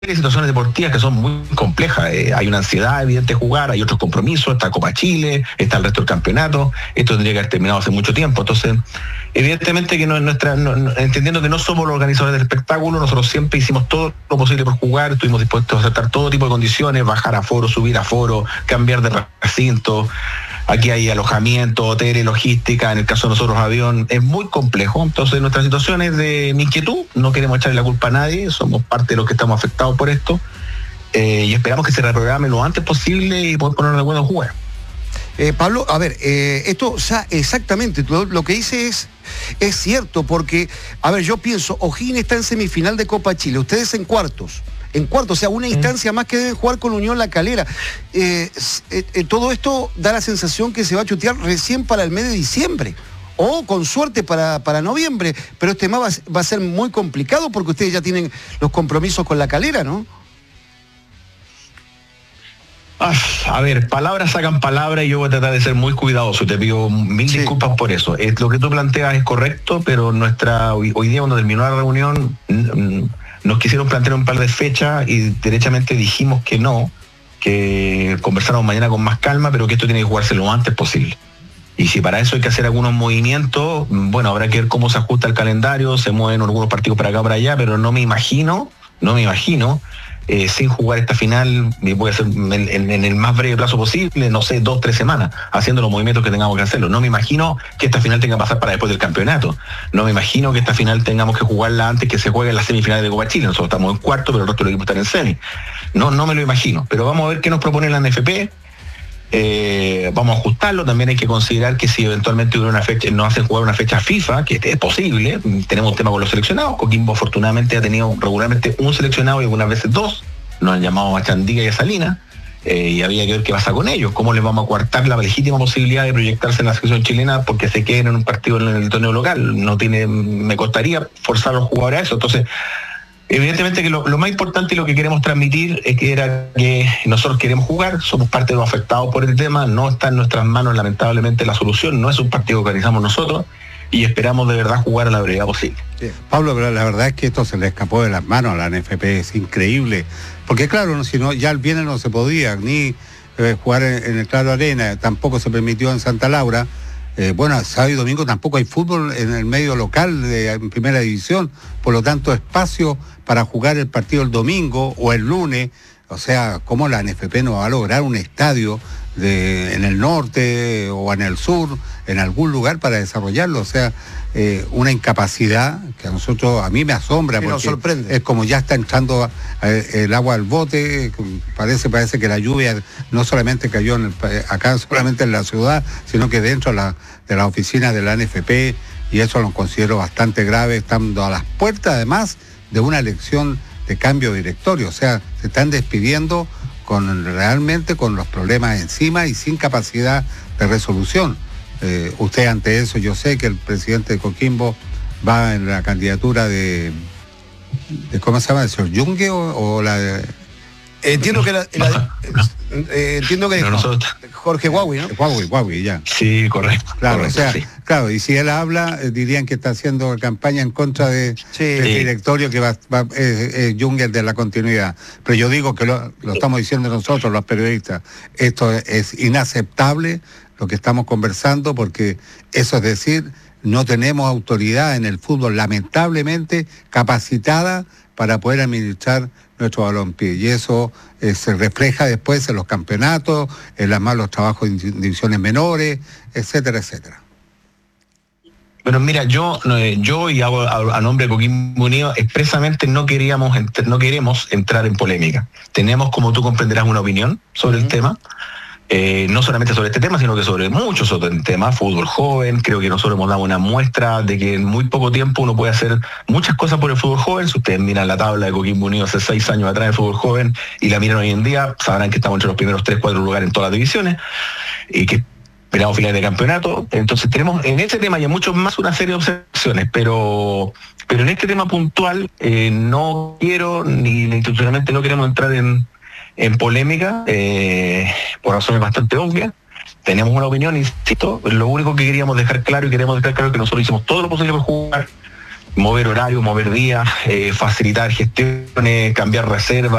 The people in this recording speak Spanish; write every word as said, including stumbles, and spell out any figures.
de situaciones deportivas que son muy complejas. Eh, hay una ansiedad evidente de jugar, hay otros compromisos, está Copa Chile, está el resto del campeonato. Esto tendría que haber terminado hace mucho tiempo. Entonces, evidentemente que no, nuestra, no, no, entendiendo que no somos los organizadores del espectáculo, nosotros siempre hicimos todo lo posible por jugar, estuvimos dispuestos a aceptar todo tipo de condiciones, bajar aforo, subir aforo, cambiar de recinto. Aquí hay alojamiento, hoteles, logística, en el caso de nosotros avión, es muy complejo. Entonces nuestra situación es de inquietud, no queremos echarle la culpa a nadie, somos parte de los que estamos afectados por esto, eh, y esperamos que se reprograme lo antes posible y poder ponernos de acuerdo en jugar. Eh, Pablo, a ver, eh, esto ya exactamente, tú, lo que dice es, es cierto, porque, a ver, yo pienso, O'Higgins está en semifinal de Copa Chile, ustedes en cuartos. En cuarto, o sea, una instancia más que deben jugar con Unión La Calera. Eh, eh, eh, todo esto da la sensación que se va a chutear recién para el mes de diciembre, o con suerte para, para noviembre, pero este mes va, va a ser muy complicado porque ustedes ya tienen los compromisos con La Calera, ¿no? Ah, a ver, palabras sacan palabras y yo voy a tratar de ser muy cuidadoso, te pido mil sí. disculpas por eso. Es, lo que tú planteas es correcto, pero nuestra hoy, hoy día cuando terminó la reunión nos quisieron plantear un par de fechas y derechamente dijimos que no, que conversáramos mañana con más calma, pero que esto tiene que jugarse lo antes posible. Y si para eso hay que hacer algunos movimientos, bueno, habrá que ver cómo se ajusta el calendario, se mueven algunos partidos para acá, para allá, pero no me imagino, no me imagino, eh, sin jugar esta final, voy a hacer en, en, en el más breve plazo posible, no sé, dos, tres semanas, haciendo los movimientos que tengamos que hacerlo. No me imagino que esta final tenga que pasar para después del campeonato. No me imagino que esta final tengamos que jugarla antes que se juegue en las semifinales de Copa Chile. Nosotros estamos en cuarto, pero el resto del equipo está en semi. No, no me lo imagino. Pero vamos a ver qué nos propone la N F P. Eh, vamos a ajustarlo. También hay que considerar que si eventualmente hubiera una fecha, nos hacen jugar una fecha FIFA, que es posible, tenemos un tema con los seleccionados. Coquimbo afortunadamente ha tenido regularmente un seleccionado y algunas veces dos. Nos han llamado a Chandiga y a Salinas, eh, y había que ver qué pasa con ellos, cómo les vamos a coartar la legítima posibilidad de proyectarse en la selección chilena porque se queden en un partido en el torneo local. No tiene, me costaría forzar a los jugadores a eso. Entonces, evidentemente que lo, lo más importante y lo que queremos transmitir es que era que nosotros queremos jugar, somos parte de los afectados por el tema, no está en nuestras manos lamentablemente la solución, no es un partido que organizamos nosotros y esperamos de verdad jugar a la brevedad posible. Sí. Pablo, pero la verdad es que esto se le escapó de las manos a la N F P, es increíble, porque claro, si no, ya el viernes no se podía ni eh, jugar en, en el Claro Arena, tampoco se permitió en Santa Laura. Eh, bueno, sábado y domingo tampoco hay fútbol en el medio local de en primera división, por lo tanto espacio para jugar el partido el domingo o el lunes. O sea, ¿cómo la N F P no va a lograr un estadio de, en el norte o en el sur, en algún lugar para desarrollarlo? O sea, eh, una incapacidad que a nosotros, a mí me asombra, sí, porque nos sorprende. Es como ya está entrando eh, el agua al bote, parece, parece que la lluvia no solamente cayó en el, acá solamente en la ciudad, sino que dentro de la, de la oficina de la N F P, y eso lo considero bastante grave, estando a las puertas además de una elección de cambio de directorio, o sea, se están despidiendo con realmente con los problemas encima y sin capacidad de resolución. Eh, usted ante eso, yo sé que el presidente de Coquimbo va en la candidatura de, de ¿cómo se llama? ¿El señor Yungue o, o la de... Entiendo que la, la, eh, entiendo que no, nosotros... Jorge Huawei, ¿no? Huawei, Huawei, ya. Sí, correcto. Claro, correcto, o sea, sí. claro, y si él habla, eh, dirían que está haciendo campaña en contra de, sí, del sí. directorio que va, va es, es Juncker de la continuidad. Pero yo digo que lo, lo estamos diciendo nosotros, los periodistas, esto es, es inaceptable lo que estamos conversando, porque eso es decir, no tenemos autoridad en el fútbol, lamentablemente capacitada para poder administrar nuestro balompié, y eso eh, se refleja después en los campeonatos, en los malos trabajos en divisiones menores, etcétera, etcétera. Bueno, mira, yo yo y hago a, a nombre de Coquimbo Unido expresamente no queríamos no queremos entrar en polémica. Tenemos, como tú comprenderás, una opinión sobre uh-huh. el tema. Eh, no solamente sobre este tema, sino que sobre muchos otros temas, fútbol joven. Creo que nosotros hemos dado una muestra de que en muy poco tiempo uno puede hacer muchas cosas por el fútbol joven. Si ustedes miran la tabla de Coquimbo Unido hace seis años atrás del fútbol joven y la miran hoy en día, sabrán que estamos entre los primeros tres, cuatro lugares en todas las divisiones y que esperamos finales de campeonato. Entonces tenemos en este tema y en muchos más una serie de observaciones, pero pero en este tema puntual eh, no quiero, ni institucionalmente no queremos entrar en en polémica, eh, por razones bastante obvias. Tenemos una opinión, insisto, lo único que queríamos dejar claro y queremos dejar claro es que nosotros hicimos todo lo posible por jugar, mover horarios, mover días, eh, facilitar gestiones, cambiar reservas.